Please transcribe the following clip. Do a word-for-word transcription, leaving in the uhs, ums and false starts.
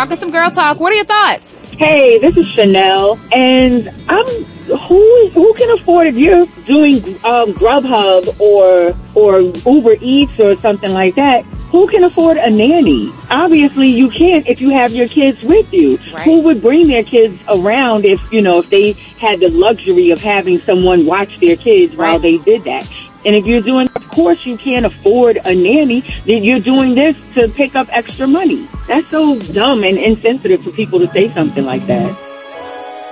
talking some girl talk. What are your thoughts? Hey, this is Chanel, and I'm who who can afford, if you're doing um, Grubhub or or Uber Eats or something like that, who can afford a nanny? Obviously, you can't if you have your kids with you. Right. Who would bring their kids around if, you know, if they had the luxury of having someone watch their kids Right. while they did that? And if you're doing, of course, you can't afford a nanny, then you're doing this to pick up extra money. That's so dumb and insensitive for people to say something like that.